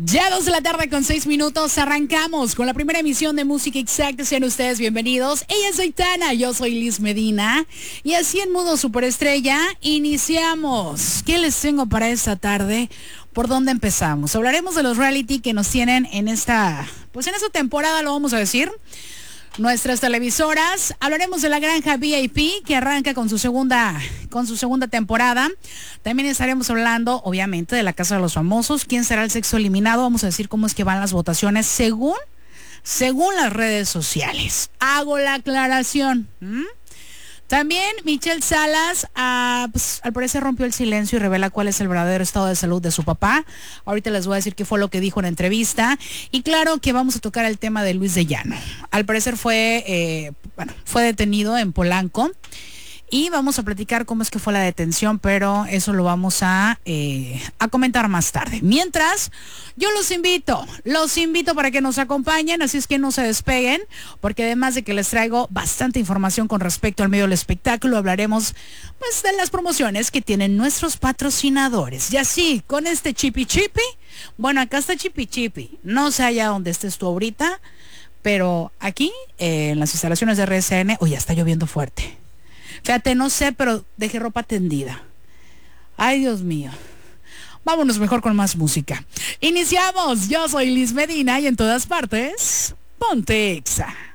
Ya 2 de la tarde con 6 minutos, arrancamos con la primera emisión de Música Exacta. Sean ustedes bienvenidos. Ella es Aitana, yo soy Liz Medina. Y así en modo superestrella, iniciamos. ¿Qué les tengo para esta tarde? ¿Por dónde empezamos? Hablaremos de los reality que nos tienen en esta temporada, lo vamos a decir. Nuestras televisoras, hablaremos de La Granja VIP que arranca con su segunda temporada. También estaremos hablando, obviamente, de La Casa de los Famosos, quién será el sexto eliminado. Vamos a decir cómo es que van las votaciones según las redes sociales. Hago la aclaración. También Michelle Salas, al parecer rompió el silencio y revela cuál es el verdadero estado de salud de su papá. Ahorita les voy a decir qué fue lo que dijo en la entrevista. Y claro que vamos a tocar el tema de Luis de Llano. Al parecer fue detenido en Polanco. Y vamos a platicar cómo es que fue la detención, pero eso lo vamos a comentar más tarde. Mientras, yo los invito para que nos acompañen, así es que no se despeguen, porque además de que les traigo bastante información con respecto al medio del espectáculo, hablaremos pues de las promociones que tienen nuestros patrocinadores. Y así, con este chipi chipi, bueno, acá está chipi chipi, no sé allá donde estés tú ahorita, pero aquí, en las instalaciones de RSN, ya está lloviendo fuerte. Fíjate, no sé, pero dejé ropa tendida. Ay, Dios mío. Vámonos mejor con más música. Iniciamos. Yo soy Liz Medina y en todas partes, ponte Exa.